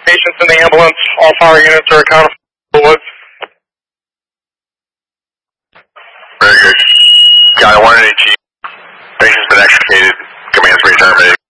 Patients in the ambulance, all fire units are accounted for Woods. Very good. Got 118. Patient's been extricated. Command's reterminated.